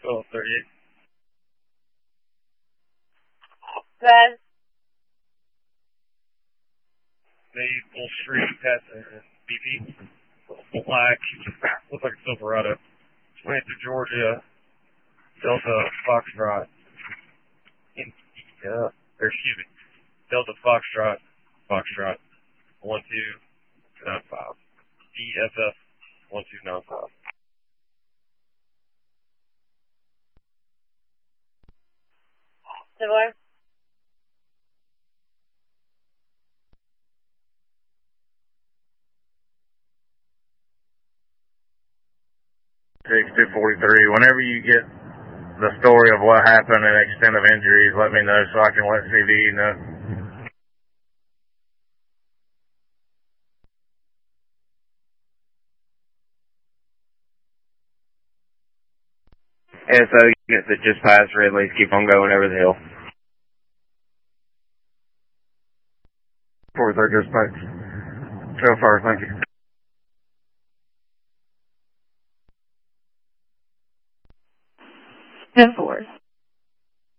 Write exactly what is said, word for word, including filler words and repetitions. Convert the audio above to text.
twelve thirty-eight. Good. Maple Street, passing B P. Black. Looks like a Silverado. Way through Georgia. Delta Foxtrot. India. Or excuse me. Delta Foxtrot. Foxtrot. one two nine five. D F F one two nine five. Similar. six two forty-three. Whenever you get the story of what happened and extent of injuries, let me know so I can let C V E know. S O units that just passed Ridley's, keep on going over the hill. forty-three dispatch. Go far, thank you. ten four.